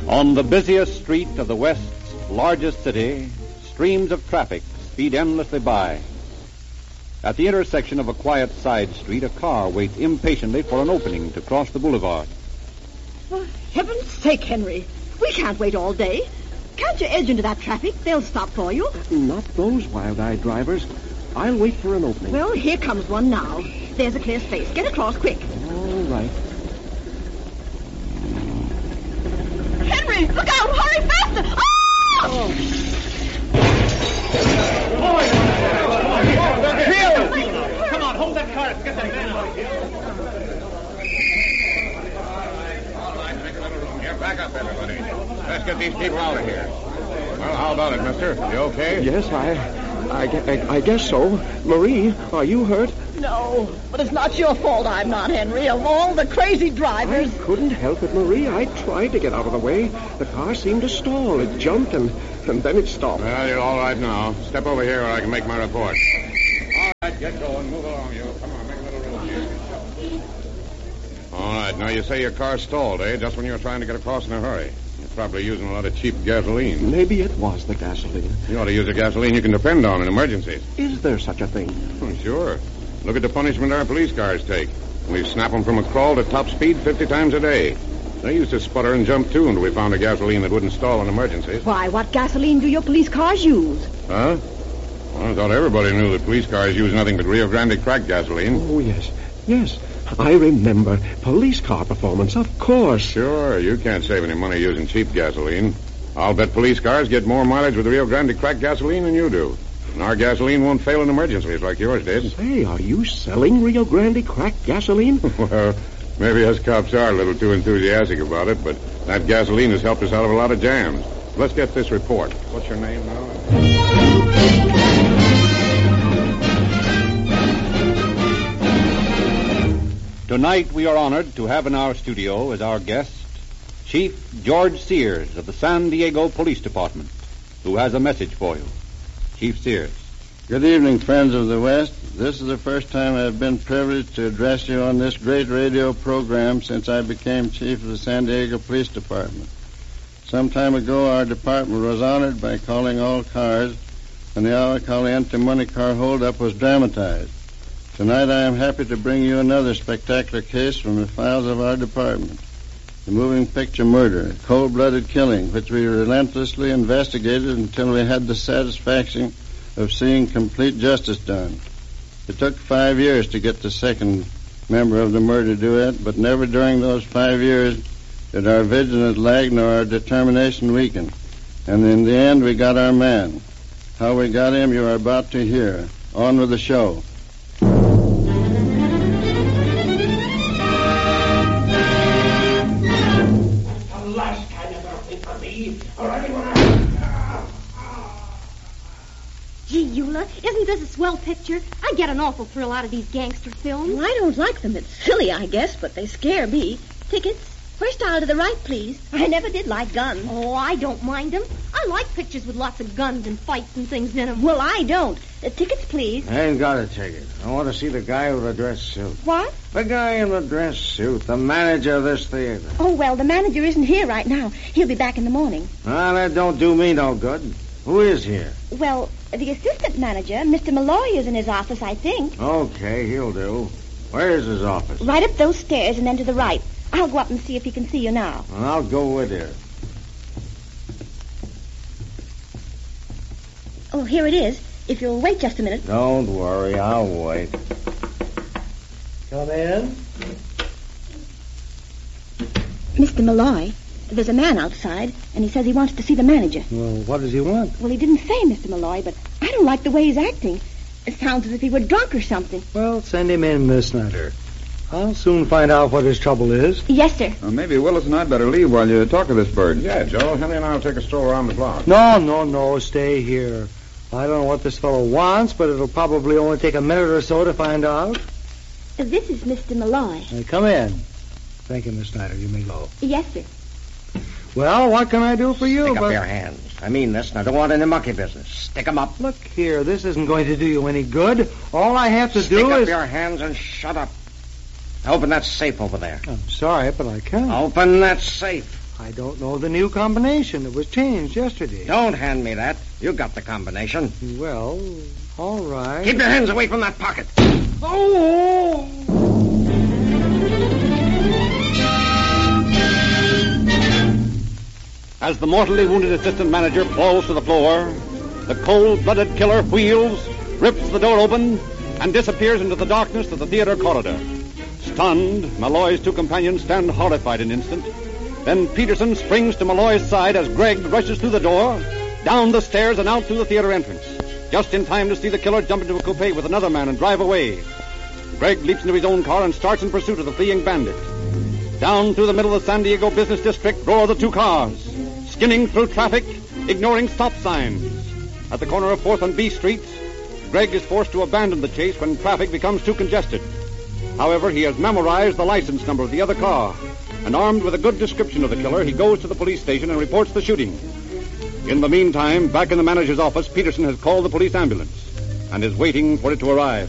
On the busiest street of the West's largest city, streams of traffic speed endlessly by. At the intersection of a quiet side street, a car waits impatiently for an opening to cross the boulevard. For heaven's sake, Henry, we can't wait all day. Can't you edge into that traffic? They'll stop for you. Not those wild-eyed drivers. I'll wait for an opening. Well, here comes one now. There's a clear space. Get across quick. All right. Henry, look out! Hurry faster! Oh! Come on, hold that car. Let's get that man out of here. All right, make a little room here. Back up, everybody. Let's get these people out of here. Well, how about it, mister? You okay? Yes, I guess so. Marie, are you hurt? No, but it's not your fault I'm not, Henry. Of all the crazy drivers. I couldn't help it, Marie. I tried to get out of the way. The car seemed to stall. It jumped, and then it stopped. Well, you're all right now. Step over here or I can make my report. All right, get going. Move along, you. Come on, make a little room here. All right, now you say your car stalled, eh? Just when you were trying to get across in a hurry. You're probably using a lot of cheap gasoline. Maybe it was the gasoline. You ought to use a gasoline you can depend on in emergencies. Is there such a thing? Oh, sure. Look at the punishment our police cars take. We snap them from a crawl to top speed 50 times a day. They used to sputter and jump, too, until we found a gasoline that wouldn't stall in emergencies. Why, what gasoline do your police cars use? Huh? Well, I thought everybody knew that police cars use nothing but Rio Grande cracked gasoline. Oh, yes. I remember. Police car performance, of course. Sure, you can't save any money using cheap gasoline. I'll bet police cars get more mileage with Rio Grande cracked gasoline than you do. And our gasoline won't fail in emergencies like yours did. Say, are you selling Rio Grande cracked gasoline? Well, maybe us cops are a little too enthusiastic about it, but that gasoline has helped us out of a lot of jams. Let's get this report. What's your name now? Tonight we are honored to have in our studio as our guest Chief George Sears of the San Diego Police Department, who has a message for you. Chief Sears. Good evening, friends of the West. This is the first time I've been privileged to address you on this great radio program since I became chief of the San Diego Police Department. Some time ago, our department was honored by calling all cars, and the Agua Caliente money car holdup was dramatized. Tonight, I am happy to bring you another spectacular case from the files of our department. The moving picture murder, a cold-blooded killing, which we relentlessly investigated until we had the satisfaction of seeing complete justice done. It took 5 years to get the second member of the murder duet, but never during those 5 years did our vigilance lag nor our determination weaken. And in the end, we got our man. How we got him, you are about to hear. On with the show. Gee, Eula, isn't this a swell picture? I get an awful thrill out of these gangster films. Well, I don't like them. It's silly, I guess, but they scare me. Tickets? First aisle to the right, please. I never did like guns. Oh, I don't mind them. I like pictures with lots of guns and fights and things in them. Well, I don't. Tickets, please. I ain't got a ticket. I want to see the guy with the dress suit. What? The guy in the dress suit, the manager of this theater. Oh, well, the manager isn't here right now. He'll be back in the morning. Well, that don't do me no good. Who is here? Well, the assistant manager, Mr. Malloy, is in his office, I think. Okay, he'll do. Where's his office? Right up those stairs and then to the right. I'll go up and see if he can see you now. Well, I'll go with you. Oh, here it is. If you'll wait just a minute. Don't worry, I'll wait. Come in. Mr. Malloy, there's a man outside, and he says he wants to see the manager. Well, what does he want? Well, he didn't say, Mr. Malloy, but I don't like the way he's acting. It sounds as if he were drunk or something. Well, send him in, Miss Snyder. I'll soon find out what his trouble is. Yes, sir. Well, maybe Willis and I'd better leave while you talk to this bird. Yeah, Joe. Henry and I will take a stroll around the block. No. Stay here. I don't know what this fellow wants, but it'll probably only take a minute or so to find out. This is Mr. Malloy. Come in. Thank you, Miss Snyder. You may go. Yes, sir. Well, what can I do for you? Stick up your hands. I mean this, and I don't want any monkey business. Stick 'em up. Look here, this isn't going to do you any good. All I have to do is... Stick up your hands and shut up. Open that safe over there. I'm sorry, but I can't. Open that safe. I don't know the new combination that was changed yesterday. Don't hand me that. You got the combination. Well, all right. Keep your hands away from that pocket. Oh! As the mortally wounded assistant manager falls to the floor, the cold-blooded killer wheels, rips the door open, and disappears into the darkness of the theater corridor. Stunned, Malloy's two companions stand horrified an instant. Then Peterson springs to Malloy's side as Gregg rushes through the door, down the stairs and out through the theater entrance, just in time to see the killer jump into a coupe with another man and drive away. Gregg leaps into his own car and starts in pursuit of the fleeing bandit. Down through the middle of the San Diego business district roar the two cars, skinning through traffic, ignoring stop signs. At the corner of 4th and B Streets, Gregg is forced to abandon the chase when traffic becomes too congested. However, he has memorized the license number of the other car, and armed with a good description of the killer, he goes to the police station and reports the shooting. In the meantime, back in the manager's office, Peterson has called the police ambulance and is waiting for it to arrive.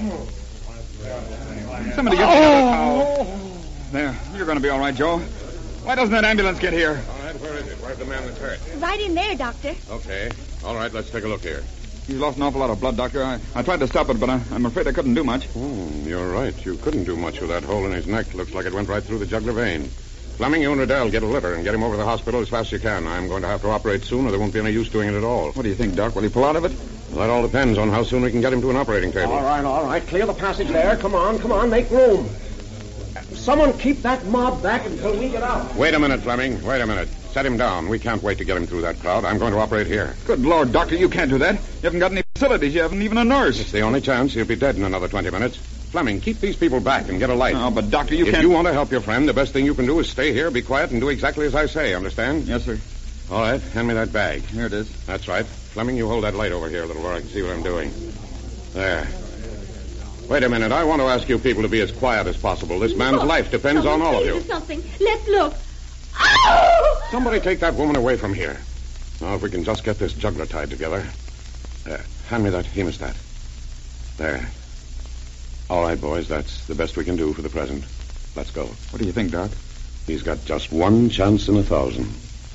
Somebody get me another towel. There, you're going to be all right, Joe. Why doesn't that ambulance get here? All right, where is it? Where's the man that's hurt? Right in there, Doctor. Okay. All right, let's take a look here. He's lost an awful lot of blood, Doctor. I tried to stop it, but I'm afraid I couldn't do much. You're right. You couldn't do much with that hole in his neck. Looks like it went right through the jugular vein. Fleming, you and Riddell get a litter and get him over to the hospital as fast as you can. I'm going to have to operate soon, or there won't be any use doing it at all. What do you think, Doc? Will he pull out of it? Well, that all depends on how soon we can get him to an operating table. All right. Clear the passage there. Come on. Make room. Someone keep that mob back until we get out. Wait a minute, Fleming. Wait a minute. Set him down. We can't wait to get him through that crowd. I'm going to operate here. Good Lord, Doctor, you can't do that. You haven't got any facilities. You haven't even a nurse. It's the only chance. He'll be dead in another 20 minutes. Fleming, keep these people back and get a light. No, but, Doctor, you can't... If you want to help your friend, the best thing you can do is stay here, be quiet, and do exactly as I say. Understand? Yes, sir. All right. Hand me that bag. Here it is. That's right. Fleming, you hold that light over here a little where I can see what I'm doing. There. Wait a minute. I want to ask you people to be as quiet as possible. This man's life depends on all of you. Something. Let's look. Oh! Somebody take that woman away from here. Now, if we can just get this jugular tied together. There. Hand me that hemostat. There. All right, boys. That's the best we can do for the present. Let's go. What do you think, Doc? He's got just one chance in 1,000.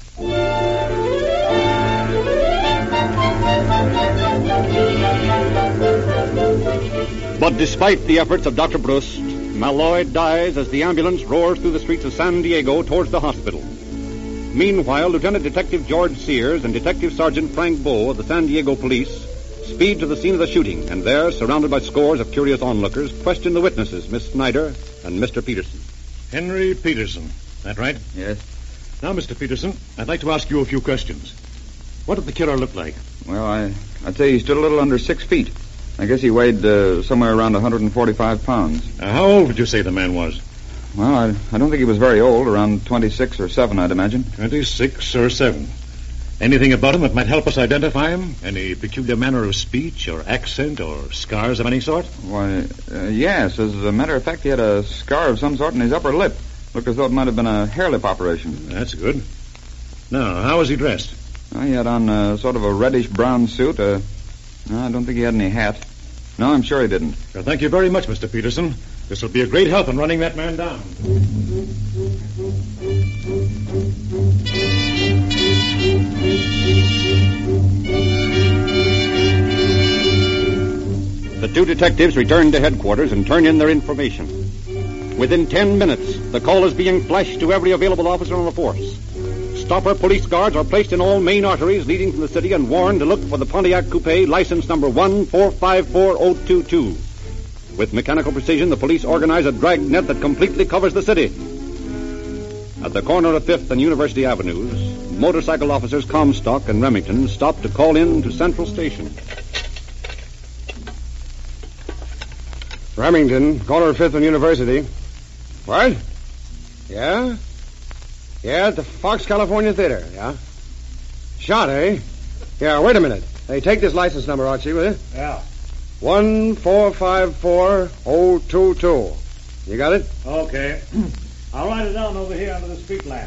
But despite the efforts of Dr. Brust, Malloy dies as the ambulance roars through the streets of San Diego towards the hospital. Meanwhile, Lieutenant Detective George Sears and Detective Sergeant Frank Bowe of the San Diego Police speed to the scene of the shooting, and there, surrounded by scores of curious onlookers, question the witnesses, Miss Snyder and Mr. Peterson. Henry Peterson. That right? Yes. Now, Mr. Peterson, I'd like to ask you a few questions. What did the killer look like? Well, I'd say he stood a little under 6 feet. I guess he weighed somewhere around 145 pounds. How old would you say the man was? Well, I don't think he was very old. Around 26 or 7, I'd imagine. 26 or 7. Anything about him that might help us identify him? Any peculiar manner of speech or accent or scars of any sort? Why, yes. As a matter of fact, he had a scar of some sort in his upper lip. Looked as though it might have been a hair lip operation. That's good. Now, how was he dressed? Well, he had on sort of a reddish-brown suit. No, I don't think he had any hat. No, I'm sure he didn't. Well, thank you very much, Mr. Peterson. This will be a great help in running that man down. The two detectives return to headquarters and turn in their information. Within 10 minutes, the call is being flashed to every available officer on the force. Stopper police guards are placed in all main arteries leading from the city and warned to look for the Pontiac Coupe, license number 1454022. With mechanical precision, the police organize a drag net that completely covers the city. At the corner of 5th and University Avenues, motorcycle officers Comstock and Remington stop to call in to Central Station. Remington, corner of 5th and University. What? Yeah? Yeah, at the Fox California Theater, yeah? Shot, eh? Yeah, wait a minute. Hey, take this license number, Archie, will you? Yeah. 1454022. You got it? Okay. I'll write it down over here under the street lamp.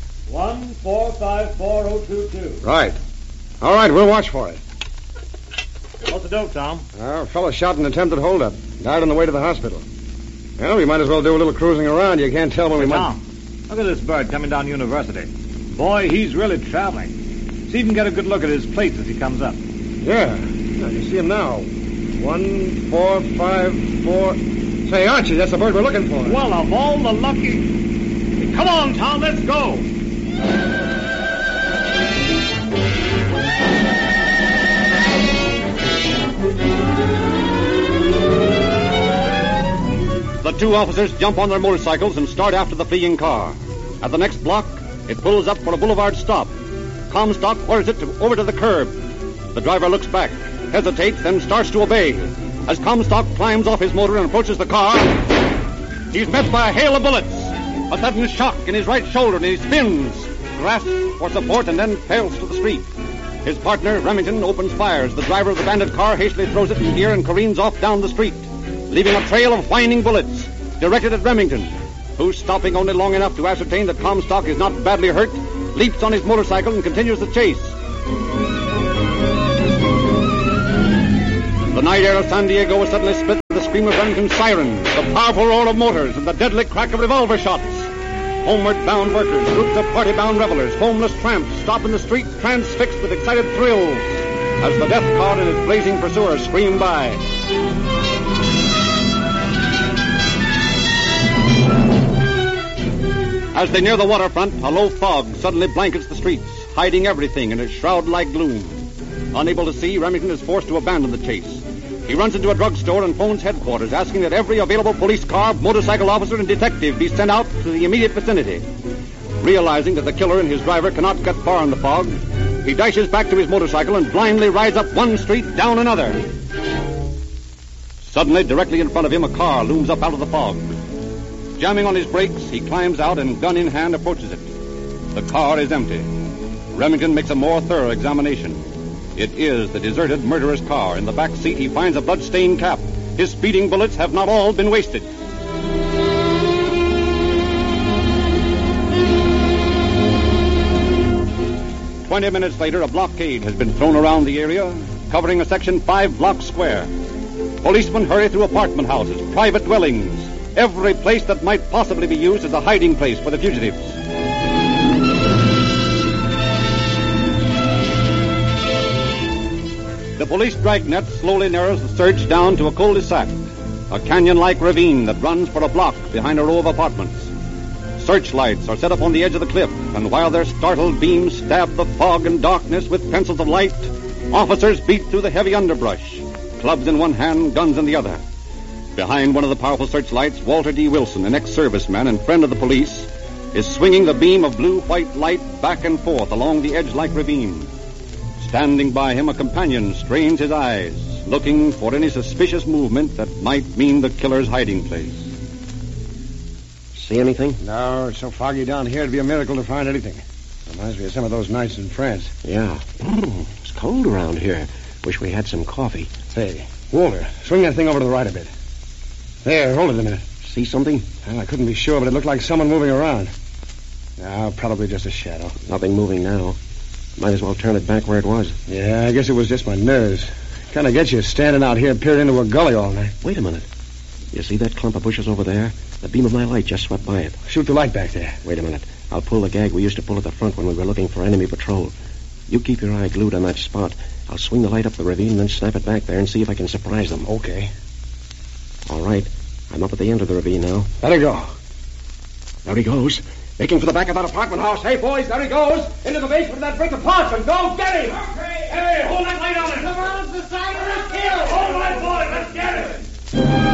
1454022. Right. All right, we'll watch for it. What's the dope, Tom? A fellow shot an attempted holdup. Died on the way to the hospital. Well, we might as well do a little cruising around. You can't tell when we might... Tom, Look at this bird coming down University. Boy, he's really traveling. See if you can get a good look at his plates as he comes up. Yeah, I can see him now. 1, 4, 5, 4. Say, Archie, that's the bird we're looking for. Well, of all the lucky... Come on, Tom, let's go. The two officers jump on their motorcycles and start after the fleeing car. At the next block, it pulls up for a boulevard stop. Comstock orders it over to the curb. The driver looks back, hesitates, then starts to obey. As Comstock climbs off his motor and approaches the car, he's met by a hail of bullets. A sudden shock in his right shoulder, and he spins, grasps for support, and then fails to the street. His partner, Remington, opens fire as the driver of the bandit car hastily throws it in gear and careens off down the street, leaving a trail of whining bullets directed at Remington, who, stopping only long enough to ascertain that Comstock is not badly hurt, leaps on his motorcycle and continues the chase. The night air of San Diego was suddenly split with the scream of Remington's siren, the powerful roar of motors, and the deadly crack of revolver shots. Homeward-bound workers, groups of party-bound revelers, homeless tramps stop in the street, transfixed with excited thrills, as the death car and its blazing pursuer scream by. As they near the waterfront, a low fog suddenly blankets the streets, hiding everything in a shroud-like gloom. Unable to see, Remington is forced to abandon the chase. He runs into a drugstore and phones headquarters, asking that every available police car, motorcycle officer, and detective be sent out to the immediate vicinity. Realizing that the killer and his driver cannot get far in the fog, he dashes back to his motorcycle and blindly rides up one street, down another. Suddenly, directly in front of him, a car looms up out of the fog. Jamming on his brakes, he climbs out and, gun in hand, approaches it. The car is empty. Remington makes a more thorough examination. It is the deserted murderer's car. In the back seat, he finds a blood-stained cap. His speeding bullets have not all been wasted. "20 minutes later, a blockade has been thrown around the area, covering a section 5-block square. Policemen hurry through apartment houses, private dwellings, every place that might possibly be used as a hiding place for the fugitives. The police dragnet slowly narrows the search down to a cul-de-sac, a canyon-like ravine that runs for a block behind a row of apartments. Searchlights are set up on the edge of the cliff, and while their startled beams stab the fog and darkness with pencils of light, officers beat through the heavy underbrush, clubs in one hand, guns in the other. Behind one of the powerful searchlights, Walter D. Wilson, an ex-serviceman and friend of the police, is swinging the beam of blue-white light back and forth along the edge-like ravine. Standing by him, a companion strains his eyes, looking for any suspicious movement that might mean the killer's hiding place. See anything? No, it's so foggy down here, it'd be a miracle to find anything. Reminds me of some of those nights in France. Yeah. It's cold around here. Wish we had some coffee. Say, Walter, swing that thing over to the right a bit. There, hold it a minute. See something? Well, I couldn't be sure, but it looked like someone moving around. No, probably just a shadow. Nothing moving now. Might as well turn it back where it was. Yeah, I guess it was just my nerves. Kind of gets you standing out here peering into a gully all night. Wait a minute. You see that clump of bushes over there? The beam of my light just swept by it. Shoot the light back there. Wait a minute. I'll pull the gag we used to pull at the front when we were looking for enemy patrol. You keep your eye glued on that spot. I'll swing the light up the ravine and then snap it back there and see if I can surprise them. Okay. All right. I'm up at the end of the ravine now. Let it go. There he goes. Making for the back of that apartment house. Hey, boys, there he goes. Into the basement of that brick apartment. Go get him! Okay.